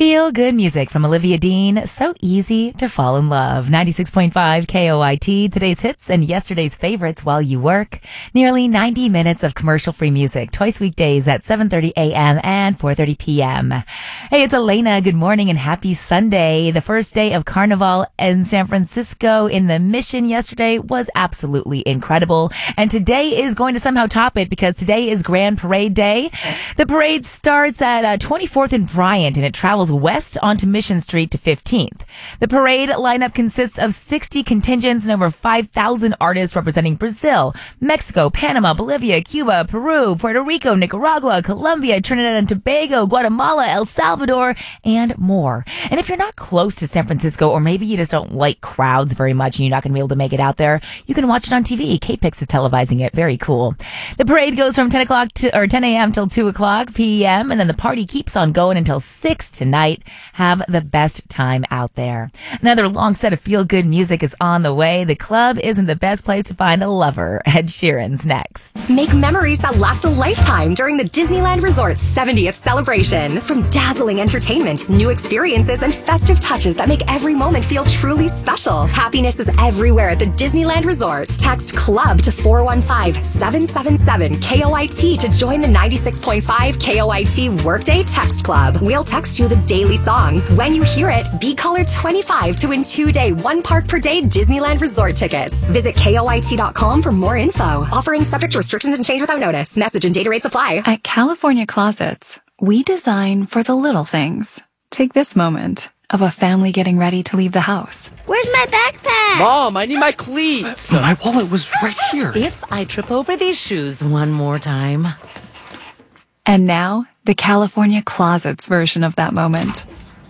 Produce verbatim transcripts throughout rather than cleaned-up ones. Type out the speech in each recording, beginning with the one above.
Feel good music from Olivia Dean. So easy to fall in love. ninety-six point five K O I T. Today's hits and yesterday's favorites while you work. Nearly ninety minutes of commercial-free music. Twice weekdays at seven thirty a.m. and four thirty p.m. Hey, it's Elena. Good morning and happy Sunday. The first day of Carnival in San Francisco in the Mission yesterday was absolutely incredible. And today is going to somehow top it because today is Grand Parade Day. The parade starts at uh, twenty-fourth and Bryant and it travels west onto Mission Street to fifteenth. The parade lineup consists of sixty contingents and over five thousand artists representing Brazil, Mexico, Panama, Bolivia, Cuba, Peru, Puerto Rico, Nicaragua, Colombia, Trinidad and Tobago, Guatemala, El Salvador, and more. And if you're not close to San Francisco, or maybe you just don't like crowds very much and you're not going to be able to make it out there, you can watch it on T V. K-Pix is televising it. Very cool. The parade goes from ten o'clock to, or ten a.m. till two o'clock p.m. and then the party keeps on going until six tonight. Have the best time out there. Another long set of feel-good music is on the way. The club isn't the best place to find a lover. Ed Sheeran's next. Make memories that last a lifetime during the Disneyland Resort's seventieth celebration. From dazzling entertainment, new experiences, and festive touches that make every moment feel truly special. Happiness is everywhere at the Disneyland Resort. Text CLUB to four one five, seven seven seven, K O I T to join the ninety-six point five K O I T Workday Text Club. We'll text you the daily song. When you hear it, be caller twenty-five to win two-day, one-park per day Disneyland Resort tickets. Visit K O I T dot com for more info. Offering subject to restrictions and change without notice. Message and data rates apply. At California Closets, we design for the little things. Take this moment of a family getting ready to leave the house. Where's my backpack? Mom, I need my cleats. My wallet was right here. If I trip over these shoes one more time. And now, the California Closets version of that moment.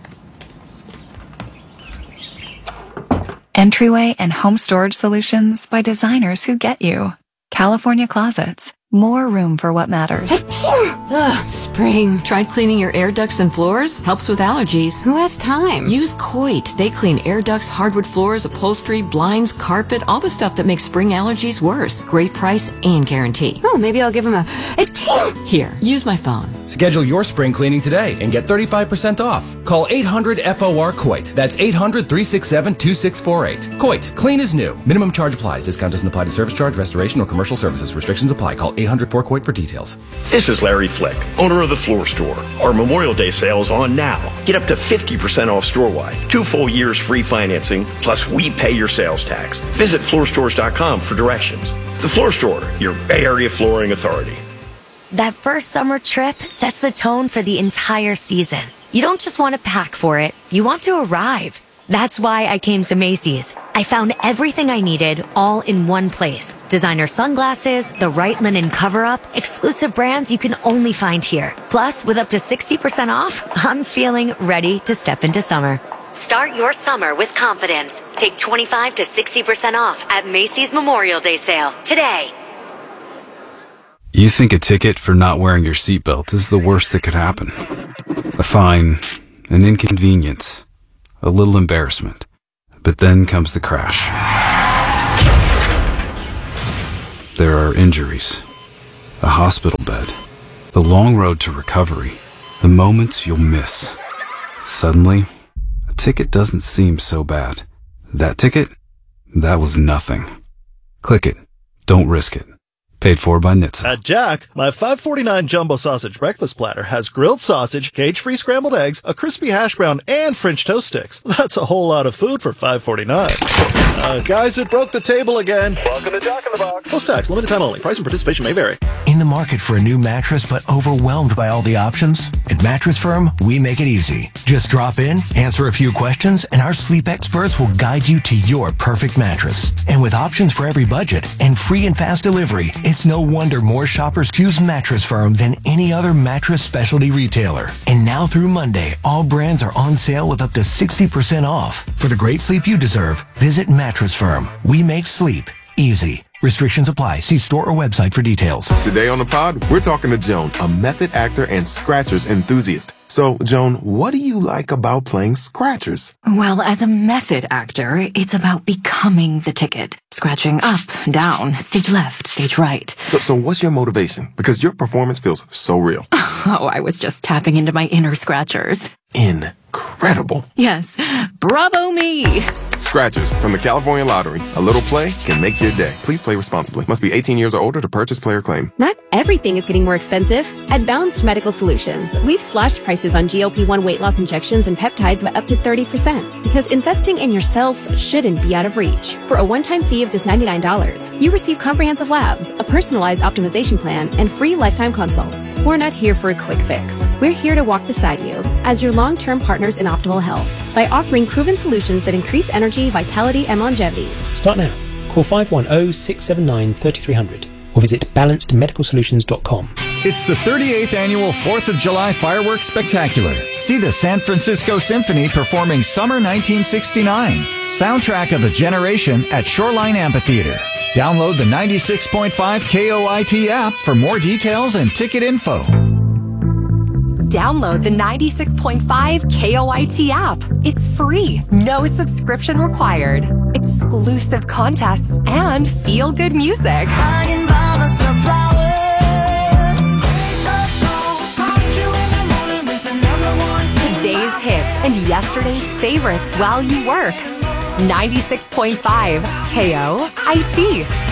Entryway and home storage solutions by designers who get you. California Closets. More room for what matters. Ugh, spring. Tried cleaning your air ducts and floors? Helps with allergies. Who has time? Use Coit. They clean air ducts, hardwood floors, upholstery, blinds, carpet, all the stuff that makes spring allergies worse. Great price and guarantee. Oh, maybe I'll give him a... Here, use my phone. Schedule your spring cleaning today and get thirty-five percent off. Call eight hundred F O R Coit. That's eight hundred, three six seven, two six four eight. Coit. Clean is new. Minimum charge applies. Discount doesn't apply to service charge, restoration, or commercial services. Restrictions apply. Call eight hundred four Coit for details. This is Larry Flick, owner of The Floor Store. Our Memorial Day sale is on now. Get up to fifty percent off store-wide. Two full years free financing, plus we pay your sales tax. Visit floor stores dot com for directions. The Floor Store, your Bay Area flooring authority. That first summer trip sets the tone for the entire season. You don't just want to pack for it, you want to arrive. That's why I came to Macy's. I found everything I needed all in one place. Designer sunglasses, the right linen cover-up, exclusive brands you can only find here. Plus, with up to sixty percent off, I'm feeling ready to step into summer. Start your summer with confidence. Take twenty-five to sixty percent off at Macy's Memorial Day sale today. You think a ticket for not wearing your seatbelt is the worst that could happen. A fine, an inconvenience, a little embarrassment. But then comes the crash. There are injuries, a hospital bed, the long road to recovery, the moments you'll miss. Suddenly, a ticket doesn't seem so bad. That ticket? That was nothing. Click it. Don't risk it. Paid for by N H T S A. At Jack, my five forty-nine jumbo sausage breakfast platter has grilled sausage, cage-free scrambled eggs, a crispy hash brown, and French toast sticks. That's a whole lot of food for five forty-nine. Uh, guys, it broke the table again. Welcome to Jack in the Box. Plus tax, limited time only. Price and participation may vary. In the market for a new mattress but overwhelmed by all the options? At Mattress Firm, we make it easy. Just drop in, answer a few questions, and our sleep experts will guide you to your perfect mattress. And with options for every budget and free and fast delivery, it's no wonder more shoppers choose Mattress Firm than any other mattress specialty retailer. And now through Monday, all brands are on sale with up to sixty percent off. For the great sleep you deserve, visit Mattress Firm. We make sleep easy. Restrictions apply. See store or website for details. Today on the pod, we're talking to Joan, a method actor and Scratchers enthusiast. So, Joan, what do you like about playing Scratchers? Well, as a method actor, it's about becoming the ticket. Scratching up, down, stage left, stage right. So, so what's your motivation? Because your performance feels so real. Oh, I was just tapping into my inner Scratchers. In incredible. Yes, bravo me. Scratchers from the California Lottery. A little play can make your day. Please play responsibly. Must be eighteen years or older to purchase player claim. Not everything is getting more expensive. At Balanced Medical Solutions, we've slashed prices on G L P one weight loss injections and peptides by up to thirty percent. Because investing in yourself shouldn't be out of reach. For a one-time fee of just ninety-nine dollars, you receive comprehensive labs, a personalized optimization plan, and free lifetime consults. We're not here for a quick fix. We're here to walk beside you as your long-term partners in optimal health by offering proven solutions that increase energy, vitality, and longevity. Start now. Call five one zero, six seven nine, three three zero zero or visit balanced medical solutions dot com. It's the thirty-eighth Annual fourth of July Fireworks Spectacular. See the San Francisco Symphony performing Summer nineteen sixty-nine, soundtrack of a generation at Shoreline Amphitheater. Download the ninety-six point five K O I T app for more details and ticket info. Download the ninety-six point five K O I T app. It's free, no subscription required. Exclusive contests and feel-good music. Today's hits and yesterday's favorites while you work. ninety-six point five K O I T.